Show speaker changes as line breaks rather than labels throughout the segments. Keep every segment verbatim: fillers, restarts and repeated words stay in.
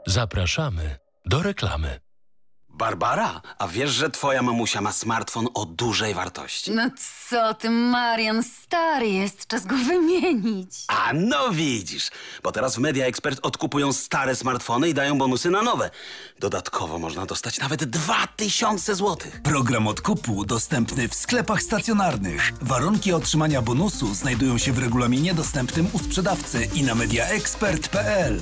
Zapraszamy do reklamy.
Barbara, a wiesz, że twoja mamusia ma smartfon o dużej wartości?
No co ty, Marian, stary jest, czas go wymienić.
A no widzisz, bo teraz w Media Expert odkupują stare smartfony i dają bonusy na nowe. Dodatkowo można dostać nawet dwa tysiące złotych.
Program odkupu dostępny w sklepach stacjonarnych. Warunki otrzymania bonusu znajdują się w regulaminie dostępnym u sprzedawcy i na media expert kropka p l.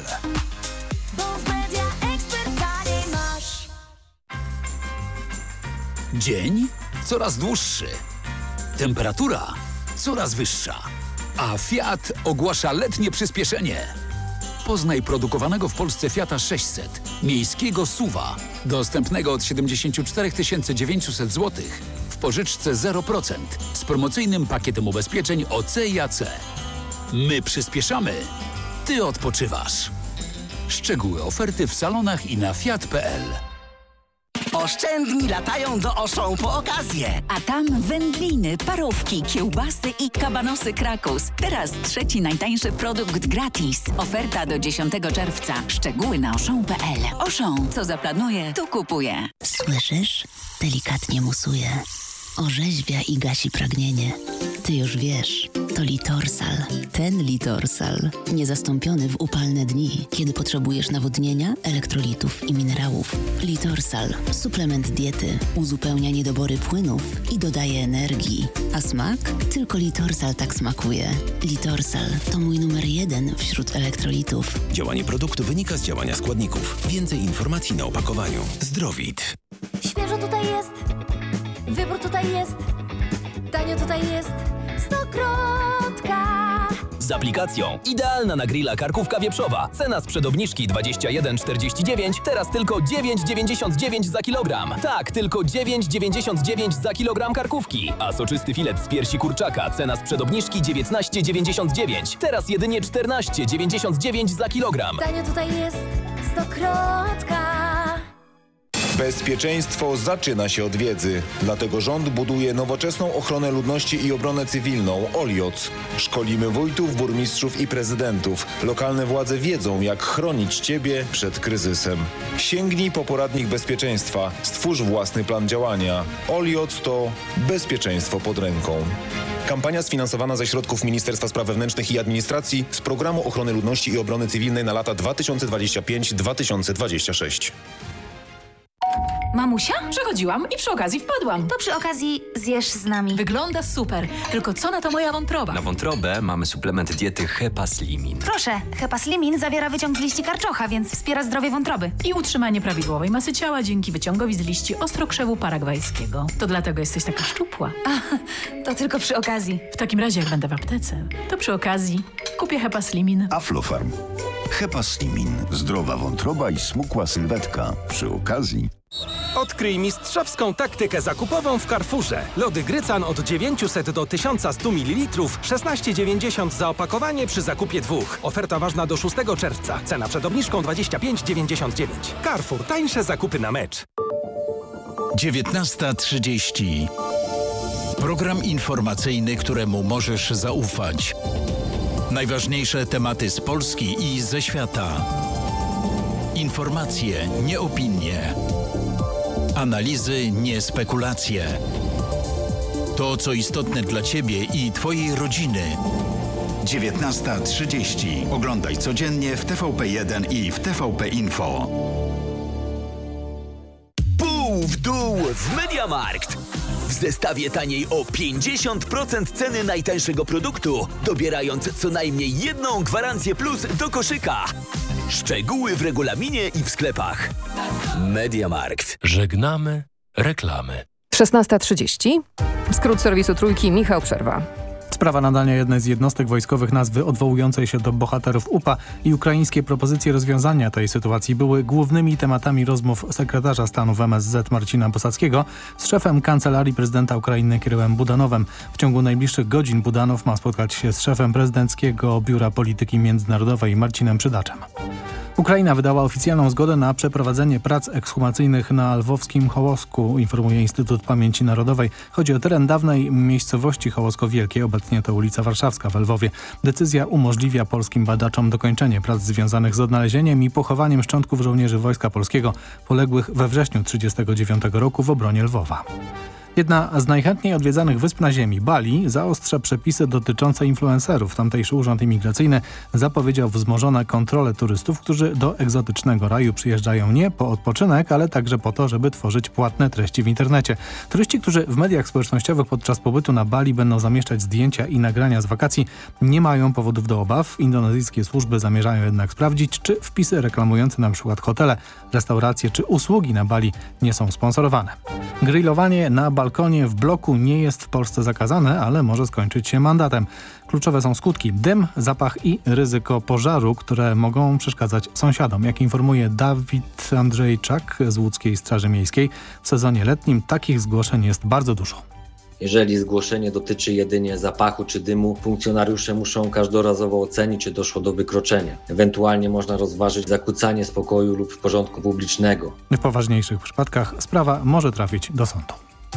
Dzień coraz dłuższy, temperatura coraz wyższa, a Fiat ogłasza letnie przyspieszenie. Poznaj produkowanego w Polsce Fiata sześćset, miejskiego suwa, dostępnego od siedemdziesiąt cztery tysiące dziewięćset złotych w pożyczce zero procent z promocyjnym pakietem ubezpieczeń O C i A C. My przyspieszamy, ty odpoczywasz. Szczegóły oferty w salonach i na fiat kropka p l.
Oszczędni latają do Auchan po okazję.
A tam wędliny, parówki, kiełbasy i kabanosy Krakus. Teraz trzeci najtańszy produkt gratis. Oferta do dziesiątego czerwca. Szczegóły na auchan kropka p l. Auchan, co zaplanuje, to kupuje.
Słyszysz? Delikatnie musuje. Orzeźwia i gasi pragnienie. Ty już wiesz, to Litorsal. Ten Litorsal. Niezastąpiony w upalne dni, kiedy potrzebujesz nawodnienia, elektrolitów i minerałów. Litorsal. Suplement diety. Uzupełnia niedobory płynów i dodaje energii. A smak? Tylko Litorsal tak smakuje. Litorsal to mój numer jeden wśród elektrolitów.
Działanie produktu wynika z działania składników. Więcej informacji na opakowaniu. Zdrowit.
Świeżo tutaj jest. Wybór tutaj jest, tanio tutaj jest, Stokrotka.
Z aplikacją. Idealna na grilla karkówka wieprzowa. Cena sprzed obniżki dwadzieścia jeden czterdzieści dziewięć, teraz tylko dziewięć dziewięćdziesiąt dziewięć za kilogram. Tak, tylko dziewięć dziewięćdziesiąt dziewięć za kilogram karkówki. A soczysty filet z piersi kurczaka. Cena sprzed obniżki dziewiętnaście dziewięćdziesiąt dziewięć, teraz jedynie czternaście dziewięćdziesiąt dziewięć za kilogram.
Tanio tutaj jest, Stokrotka.
Bezpieczeństwo zaczyna się od wiedzy. Dlatego rząd buduje nowoczesną ochronę ludności i obronę cywilną O L I O C. Szkolimy wójtów, burmistrzów i prezydentów. Lokalne władze wiedzą, jak chronić Ciebie przed kryzysem. Sięgnij po poradnik bezpieczeństwa. Stwórz własny plan działania. O L I O C to bezpieczeństwo pod ręką. Kampania sfinansowana ze środków Ministerstwa Spraw Wewnętrznych i Administracji z Programu Ochrony Ludności i Obrony Cywilnej na lata dwa tysiące dwudziesty piąty do dwa tysiące dwudziestego szóstego.
Mamusia? Przechodziłam i przy okazji wpadłam.
To przy okazji zjesz z nami.
Wygląda super, tylko co na to moja wątroba?
Na wątrobę mamy suplement diety Hepaslimin.
Proszę, Hepaslimin zawiera wyciąg z liści karczocha, więc wspiera zdrowie wątroby.
I utrzymanie prawidłowej masy ciała dzięki wyciągowi z liści ostrokrzewu paragwajskiego. To dlatego jesteś taka szczupła.
A, to tylko przy okazji.
W takim razie, jak będę w aptece, to przy okazji kupię Hepaslimin.
Aflofarm. Hepaslimin. Zdrowa wątroba i smukła sylwetka. Przy okazji...
Odkryj mistrzowską taktykę zakupową w Carrefourze. Lody Grycan od dziewięćset do tysiąc sto mililitrów, szesnaście dziewięćdziesiąt za opakowanie przy zakupie dwóch. Oferta ważna do szóstego czerwca. Cena przed obniżką dwadzieścia pięć dziewięćdziesiąt dziewięć. Carrefour. Tańsze zakupy na mecz.
dziewiętnasta trzydzieści. Program informacyjny, któremu możesz zaufać. Najważniejsze tematy z Polski i ze świata. Informacje, nie opinie. Analizy, nie spekulacje. To, co istotne dla Ciebie i Twojej rodziny.
dziewiętnasta trzydzieści. Oglądaj codziennie w T V P jeden i w T V P Info.
Pół w dół w MediaMarkt. W zestawie taniej o pięćdziesiąt procent ceny najtańszego produktu, dobierając co najmniej jedną gwarancję plus do koszyka. Szczegóły w regulaminie i w sklepach. MediaMarkt.
Żegnamy reklamy.
szesnasta trzydzieści. Skrót serwisu Trójki, Michał Przerwa.
Sprawa nadania jednej z jednostek wojskowych nazwy odwołującej się do bohaterów U P A i ukraińskie propozycje rozwiązania tej sytuacji były głównymi tematami rozmów sekretarza stanu w M S Z Marcina Bosackiego z szefem Kancelarii Prezydenta Ukrainy Kirylem Budanowem. W ciągu najbliższych godzin Budanow ma spotkać się z szefem prezydenckiego Biura Polityki Międzynarodowej Marcinem Przydaczem. Ukraina wydała oficjalną zgodę na przeprowadzenie prac ekshumacyjnych na lwowskim Hołosku, informuje Instytut Pamięci Narodowej. Chodzi o teren dawnej miejscowości Hołosko Wielkie, obecnie to ulica Warszawska w Lwowie. Decyzja umożliwia polskim badaczom dokończenie prac związanych z odnalezieniem i pochowaniem szczątków żołnierzy Wojska Polskiego poległych we wrześniu tysiąc dziewięćset trzydziestego dziewiątego roku w obronie Lwowa. Jedna z najchętniej odwiedzanych wysp na ziemi, Bali, zaostrza przepisy dotyczące influencerów. Tamtejszy Urząd Imigracyjny zapowiedział wzmożone kontrole turystów, którzy do egzotycznego raju przyjeżdżają nie po odpoczynek, ale także po to, żeby tworzyć płatne treści w internecie. Turyści, którzy w mediach społecznościowych podczas pobytu na Bali będą zamieszczać zdjęcia i nagrania z wakacji, nie mają powodów do obaw. Indonezyjskie służby zamierzają jednak sprawdzić, czy wpisy reklamujące na przykład hotele, restauracje czy usługi na Bali nie są sponsorowane. Grillowanie na balkonie w bloku nie jest w Polsce zakazane, ale może skończyć się mandatem. Kluczowe są skutki: dym, zapach i ryzyko pożaru, które mogą przeszkadzać sąsiadom. Jak informuje Dawid Andrzejczak z Łódzkiej Straży Miejskiej, w sezonie letnim takich zgłoszeń jest bardzo dużo.
Jeżeli zgłoszenie dotyczy jedynie zapachu czy dymu, funkcjonariusze muszą każdorazowo ocenić, czy doszło do wykroczenia. Ewentualnie można rozważyć zakłócanie spokoju lub porządku publicznego.
W poważniejszych przypadkach sprawa może trafić do sądu.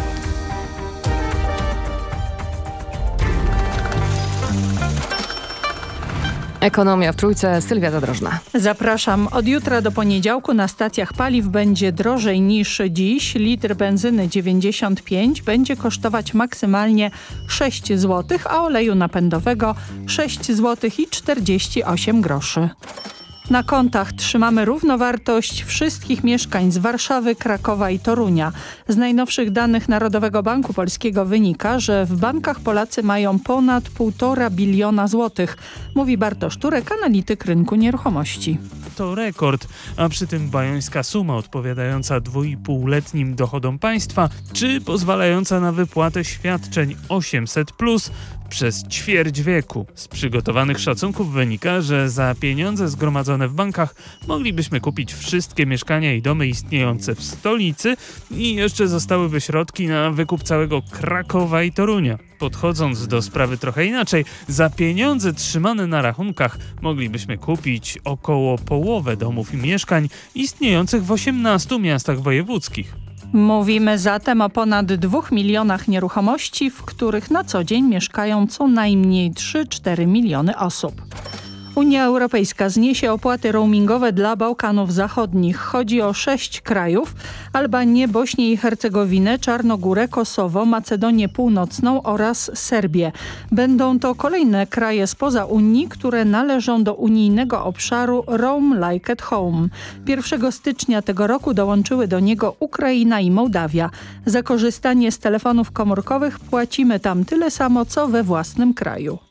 Ekonomia w Trójce, Sylwia Zadrożna.
Zapraszam. Od jutra do poniedziałku na stacjach paliw będzie drożej niż dziś. Litr benzyny dziewięćdziesiąt pięć będzie kosztować maksymalnie sześć złotych, a oleju napędowego sześć złotych i czterdzieści osiem groszy. Na kontach trzymamy równowartość wszystkich mieszkań z Warszawy, Krakowa i Torunia. Z najnowszych danych Narodowego Banku Polskiego wynika, że w bankach Polacy mają ponad półtora biliona złotych, mówi Bartosz Turek, analityk rynku nieruchomości.
To rekord, a przy tym bajońska suma odpowiadająca dwuipółletnim dochodom państwa, czy pozwalająca na wypłatę świadczeń osiemset plus przez ćwierć wieku. Z przygotowanych szacunków wynika, że za pieniądze zgromadzone w bankach moglibyśmy kupić wszystkie mieszkania i domy istniejące w stolicy i jeszcze zostałyby środki na wykup całego Krakowa i Torunia. Podchodząc do sprawy trochę inaczej, za pieniądze trzymane na rachunkach moglibyśmy kupić około połowę domów i mieszkań istniejących w osiemnastu miastach wojewódzkich.
Mówimy zatem o ponad dwóch milionach nieruchomości, w których na co dzień mieszkają co najmniej trzy cztery miliony osób. Unia Europejska zniesie opłaty roamingowe dla Bałkanów Zachodnich. Chodzi o sześć krajów: Albanię, Bośnię i Hercegowinę, Czarnogórę, Kosowo, Macedonię Północną oraz Serbię. Będą to kolejne kraje spoza Unii, które należą do unijnego obszaru Roam Like at Home. pierwszego stycznia tego roku dołączyły do niego Ukraina i Mołdawia. Za korzystanie z telefonów komórkowych płacimy tam tyle samo, co we własnym kraju.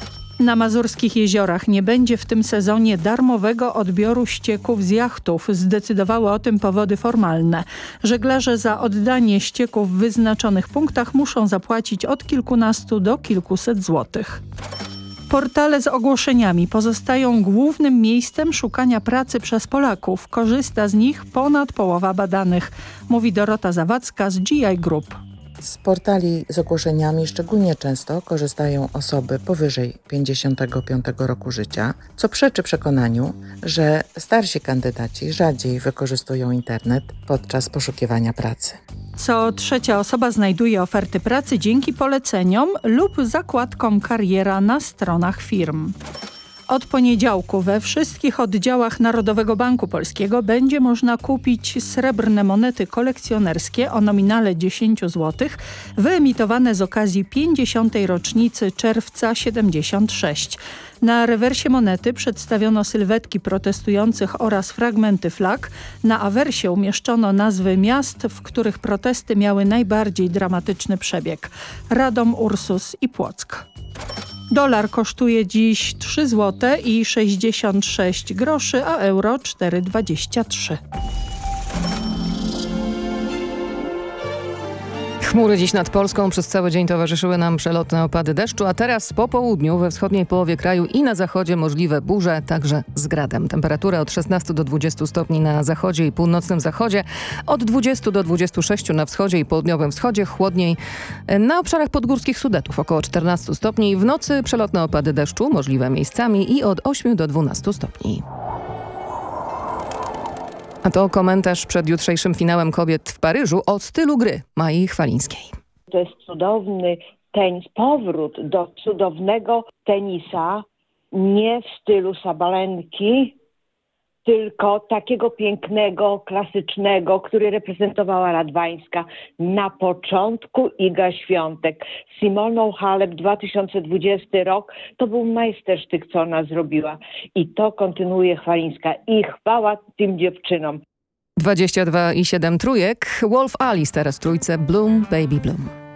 Na Mazurskich jeziorach nie będzie w tym sezonie darmowego odbioru ścieków z jachtów. Zdecydowały o tym powody formalne. Żeglarze za oddanie ścieków w wyznaczonych punktach muszą zapłacić od kilkunastu do kilkuset złotych. Portale z ogłoszeniami pozostają głównym miejscem szukania pracy przez Polaków. Korzysta z nich ponad połowa badanych, mówi Dorota Zawadzka z G I Group.
Z portali z ogłoszeniami szczególnie często korzystają osoby powyżej pięćdziesiątego piątego roku życia, co przeczy przekonaniu, że starsi kandydaci rzadziej wykorzystują internet podczas poszukiwania pracy.
Co trzecia osoba znajduje oferty pracy dzięki poleceniom lub zakładkom kariera na stronach firm. Od poniedziałku we wszystkich oddziałach Narodowego Banku Polskiego będzie można kupić srebrne monety kolekcjonerskie o nominale dziesięć złotych, wyemitowane z okazji pięćdziesiątej rocznicy Czerwca siedemdziesiąt sześć. Na rewersie monety przedstawiono sylwetki protestujących oraz fragmenty flag. Na awersie umieszczono nazwy miast, w których protesty miały najbardziej dramatyczny przebieg: Radom, Ursus i Płock. Dolar kosztuje dziś trzy złote i sześćdziesiąt sześć groszy, a euro cztery dwadzieścia trzy.
Chmury dziś nad Polską przez cały dzień towarzyszyły nam przelotne opady deszczu, a teraz po południu we wschodniej połowie kraju i na zachodzie możliwe burze, także z gradem. Temperatura od szesnastu do dwudziestu stopni na zachodzie i północnym zachodzie, od dwudziestu do dwudziestu sześciu na wschodzie i południowym wschodzie, chłodniej na obszarach podgórskich Sudetów około czternastu stopni. W nocy przelotne opady deszczu możliwe miejscami i od ośmiu do dwunastu stopni. A to komentarz przed jutrzejszym finałem kobiet w Paryżu o stylu gry Mai Chwalińskiej.
To jest cudowny tenis, powrót do cudownego tenisa, nie w stylu Sabalenki, tylko takiego pięknego, klasycznego, który reprezentowała Radwańska. Na początku Iga Świątek. Simoną Halep dwa tysiące dwudziesty rok to był majstersztyk, co ona zrobiła. I to kontynuuje Chwalińska. I chwała tym dziewczynom.
dwadzieścia dwa i siedem trójek. Wolf Alice teraz w trójce Bloom Baby Bloom.